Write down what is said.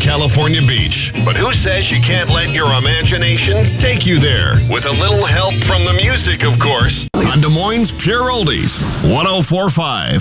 California beach. But who says you can't let your imagination take you there? With a little help from the music, of course. On Des Moines Pure Oldies, 104.5.